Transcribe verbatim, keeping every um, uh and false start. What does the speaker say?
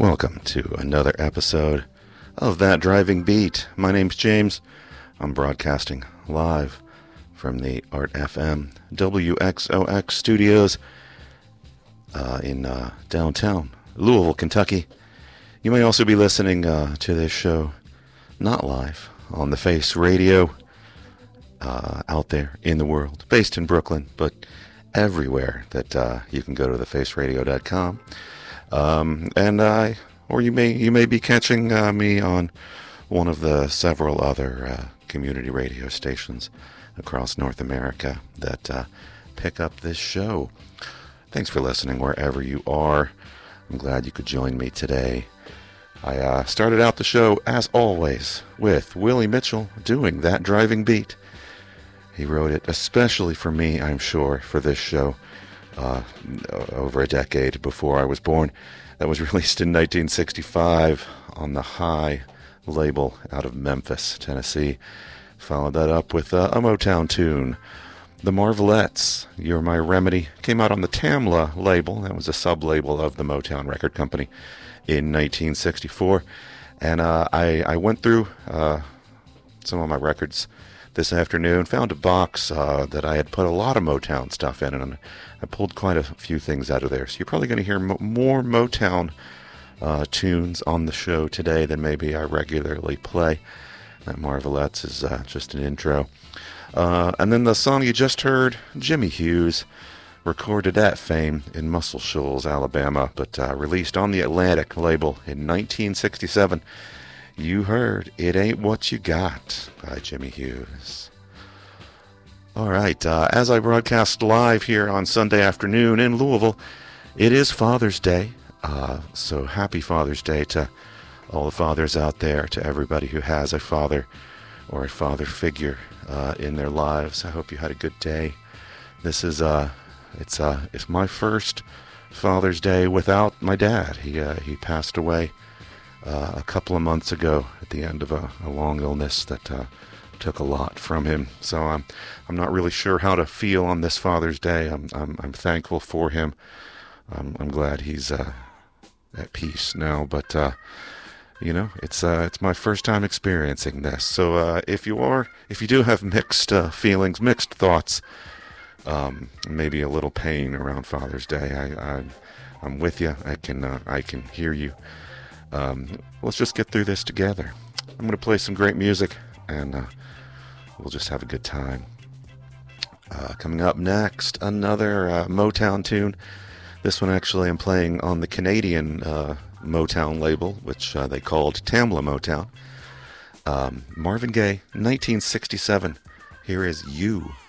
Welcome to another episode of That Driving Beat. My name's James. I'm broadcasting live from the Art F M W X O X studios uh, in uh, downtown Louisville, Kentucky. You may also be listening uh, to this show not live on the Face Radio uh, out there in the world, based in Brooklyn, but everywhere that uh, you can go to the face radio dot com. Um, and I, or you may you may be catching uh, me on one of the several other uh, community radio stations across North America that uh, pick up this show. Thanks for listening wherever you are. I'm glad you could join me today. I uh, started out the show, as always, with Willie Mitchell doing That Driving Beat. He wrote it especially for me, I'm sure, for this show. Uh, over a decade before I was born. That was released in nineteen sixty-five on the High label out of Memphis, Tennessee. Followed that up with uh, a Motown tune. The Marvelettes, You're My Remedy, came out on the Tamla label. That was a sub-label of the Motown record company in nineteen sixty-four. And uh, I, I went through uh, some of my records this afternoon, found a box uh, that I had put a lot of Motown stuff in, and I pulled quite a few things out of there. So you're probably going to hear mo- more Motown uh, tunes on the show today than maybe I regularly play. That Marvelettes is uh, just an intro. Uh, and then the song you just heard, Jimmy Hughes, recorded at Fame in Muscle Shoals, Alabama, but uh, released on the Atlantic label in nineteen sixty-seven. You heard It Ain't What You Got by Jimmy Hughes. All right, uh, as I broadcast live here on Sunday afternoon in Louisville, it is Father's Day. Uh, so happy Father's Day to all the fathers out there, to everybody who has a father or a father figure uh, in their lives. I hope you had a good day. This is uh, it's uh, it's my first Father's Day without my dad. He uh, he passed away Uh, a couple of months ago at the end of a, a long illness that uh, took a lot from him. So I'm I'm not really sure how to feel on this Father's Day. I'm I'm, I'm thankful for him. I'm, I'm glad he's uh, at peace now. But uh, you know, it's uh, it's my first time experiencing this. So uh, if you are, if you do have mixed uh, feelings, mixed thoughts, um, maybe a little pain around Father's Day, I, I I'm with you. I can uh, I can hear you. Um, let's just get through this together. I'm going to play some great music, and uh, we'll just have a good time. Uh, coming up next, another uh, Motown tune. This one actually I'm playing on the Canadian uh, Motown label, which uh, they called Tamla Motown. Um, Marvin Gaye, nineteen sixty-seven. Here is You.